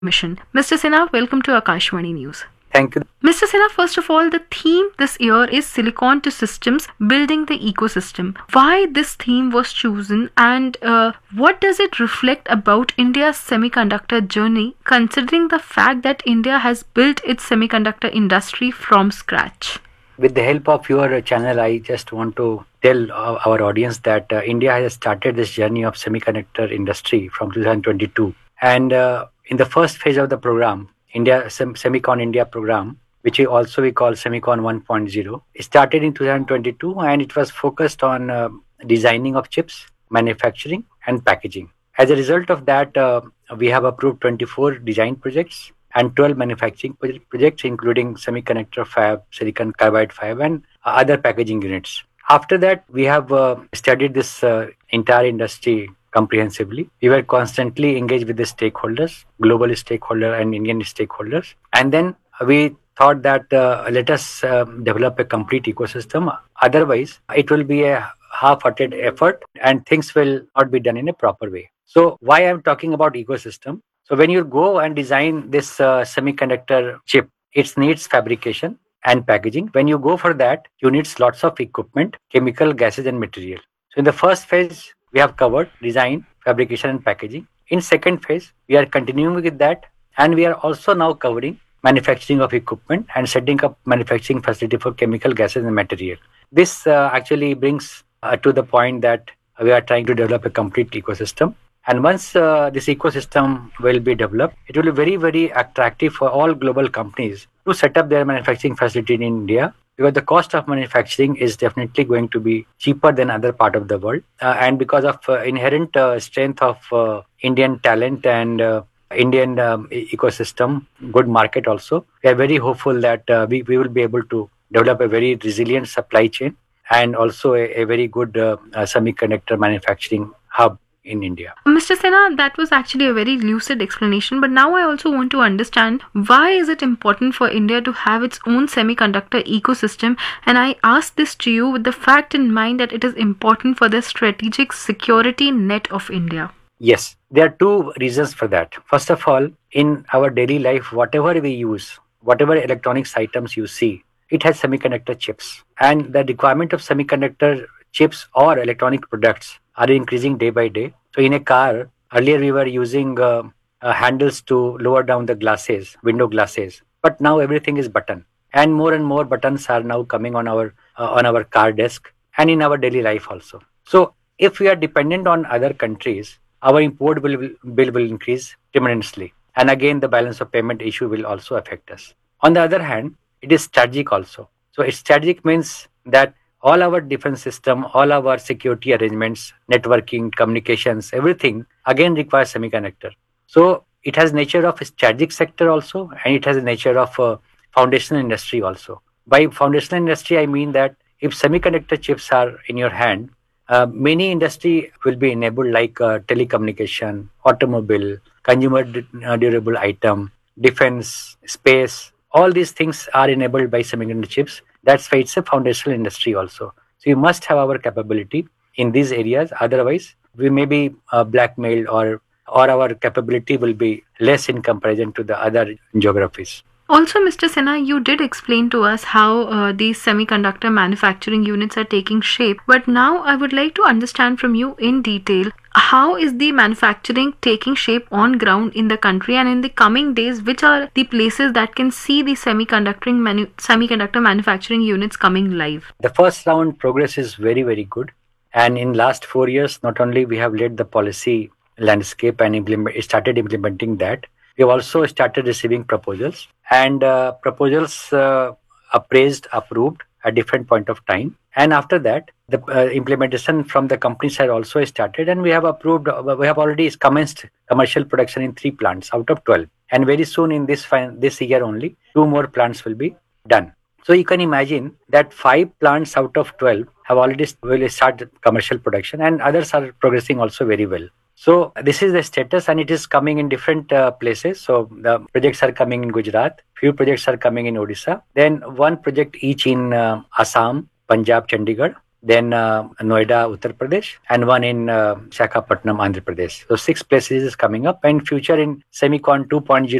mission. Mr. Sinha, welcome to Akashvani News. Thank you. Mr. Sinha, first of all, the theme this year is Silicon to Systems, Building the Ecosystem. Why this theme was chosen and what does it reflect about India's semiconductor journey, considering the fact that India has built its semiconductor industry from scratch? With the help of your channel, I just want to tell our audience that India has started this journey of semiconductor industry from 2022. And in the first phase of the program, Semicon India program, which we call Semicon 1.0, it started in 2022 and it was focused on designing of chips, manufacturing and packaging. As a result of that, we have approved 24 design projects and 12 manufacturing projects, including semiconductor fab, silicon carbide fab and other packaging units. After that, we have studied this entire industry comprehensively. We were constantly engaged with the stakeholders, global stakeholders and Indian stakeholders. And then we thought that let us develop a complete ecosystem. Otherwise, it will be a half-hearted effort and things will not be done in a proper way. So why I'm talking about ecosystem? So when you go and design this semiconductor chip, it needs fabrication and packaging. When you go for that, you need lots of equipment, chemical, gases and material. So in the first phase, we have covered design, fabrication and packaging. In second phase, we are continuing with that and we are also now covering manufacturing of equipment and setting up manufacturing facility for chemical, gases and material. This actually brings to the point that we are trying to develop a complete ecosystem. And once this ecosystem will be developed, it will be very, very attractive for all global companies to set up their manufacturing facility in India, because the cost of manufacturing is definitely going to be cheaper than other part of the world. And because of inherent strength of Indian talent and Indian ecosystem, good market also, we are very hopeful that we will be able to develop a very resilient supply chain and also a very good semiconductor manufacturing hub in India. Mr. Sinha, that was actually a very lucid explanation, but now I also want to understand why is it important for India to have its own semiconductor ecosystem, and I ask this to you with the fact in mind that it is important for the strategic security net of India. Yes, there are two reasons for that. First of all, in our daily life, whatever we use, whatever electronics items you see, it has semiconductor chips, and the requirement of semiconductor chips or electronic products are increasing day by day. So in a car, earlier we were using handles to lower down the glasses, window glasses, but now everything is button, and more buttons are now coming on our car desk and in our daily life also. So if we are dependent on other countries, our import bill will increase tremendously, and again the balance of payment issue will also affect us. On the other hand, it is strategic also. So strategic means that all our defense system, all our security arrangements, networking, communications, everything again requires semiconductor. So it has nature of a strategic sector also, and it has a nature of a foundational industry also. By foundational industry, I mean that if semiconductor chips are in your hand, many industry will be enabled, like telecommunication, automobile, consumer durable item, defense, space. All these things are enabled by semiconductor chips. That's why it's a foundational industry also. So you must have our capability in these areas. Otherwise, we may be blackmailed or our capability will be less in comparison to the other geographies. Also, Mr. Sinha, you did explain to us how these semiconductor manufacturing units are taking shape. But now I would like to understand from you in detail, how is the manufacturing taking shape on ground in the country, and in the coming days, which are the places that can see the semiconductor manufacturing units coming live? The first round progress is very, very good. And in last 4 years, not only we have led the policy landscape and started implementing that, we have also started receiving proposals, and proposals appraised, approved at different point of time. And after that, the implementation from the company side also started, and we have already commenced commercial production in 3 plants out of 12. And very soon in this year only, 2 more plants will be done. So you can imagine that 5 plants out of 12 have already will start commercial production, and others are progressing also very well. So this is the status, and it is coming in different places. So the projects are coming in Gujarat, few projects are coming in Odisha, then 1 project each in Assam, Punjab, Chandigarh, then Noida, Uttar Pradesh, and one in Visakhapatnam, Andhra Pradesh. So 6 places is coming up, and future in Semicon 2.0